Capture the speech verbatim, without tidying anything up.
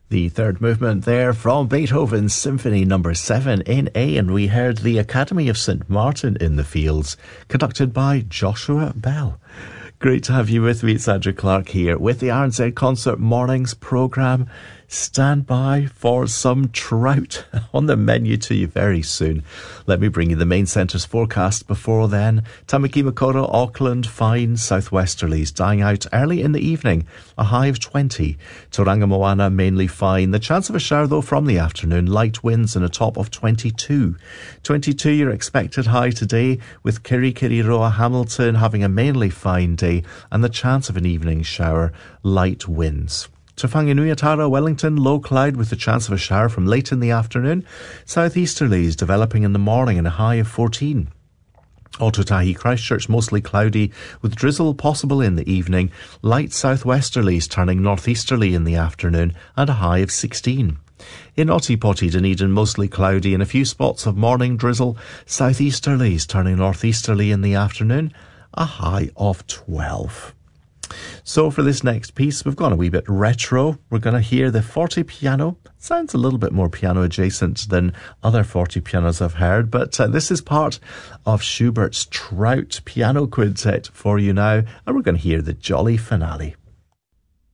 The third movement there from Beethoven's Symphony Number seven in A, and we heard the Academy of Saint Martin in the Fields, conducted by Joshua Bell. Great to have you with me. It's Andrew Clark here with the R N Z Concert Mornings programme. Stand by for some trout on the menu to you very soon. Let me bring you the main centre's forecast before then. Tamaki Makaurau, Auckland, fine southwesterlies dying out early in the evening, a high of twenty. Tauranga Moana, mainly fine. The chance of a shower though from the afternoon, light winds and a top of twenty-two. twenty-two your expected high today, with Kirikiriroa Hamilton having a mainly fine day and the chance of an evening shower, light winds. Te Whanganui-a-Tara, Wellington, low cloud with the chance of a shower from late in the afternoon. Southeasterlies developing in the morning and a high of fourteen. Ōtautahi Christchurch, mostly cloudy with drizzle possible in the evening. Light southwesterlies turning northeasterly in the afternoon and a high of sixteen. In Otipoti, Dunedin, mostly cloudy and a few spots of morning drizzle. Southeasterlies turning northeasterly in the afternoon, a high of twelve. So for this next piece, we've gone a wee bit retro. We're going to hear the forte piano. Sounds a little bit more piano adjacent than other forte pianos I've heard, but uh, this is part of Schubert's Trout Piano Quintet for you now, and we're going to hear the jolly finale.